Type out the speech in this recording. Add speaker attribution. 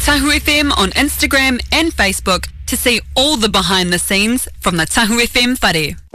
Speaker 1: Tahu FM on Instagram and Facebook to see all the behind the scenes from the Tahu FM whare.